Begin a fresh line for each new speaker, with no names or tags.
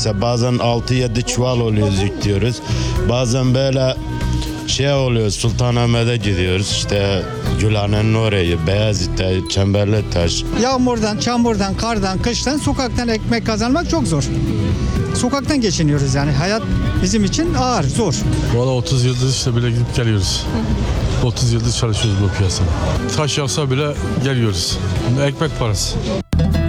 mesela bazen 6-7 çuval oluyoruz, yüklüyoruz. Bazen böyle oluyor, Sultanahmet'e gidiyoruz işte, Gülhane'nin orayı, Beyazıt'ta, Çemberlitaş.
Yağmurdan, çamurdan, kardan, kıştan sokaktan ekmek kazanmak çok zor. Sokaktan geçiniyoruz yani. Hayat bizim için ağır, zor.
Valla 30 yıldır işte bile gidip geliyoruz. 30 yıldır çalışıyoruz bu piyasada. Taş yaksa bile geliyoruz. Ekmek parası.